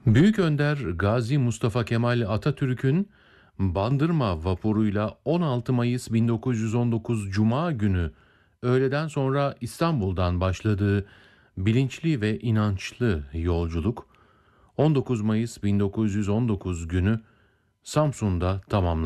Büyük Önder Gazi Mustafa Kemal Atatürk'ün Bandırma vapuruyla 16 Mayıs 1919 Cuma günü öğleden sonra İstanbul'dan başladığı bilinçli ve inançlı yolculuk 19 Mayıs 1919 günü Samsun'da tamamlandı.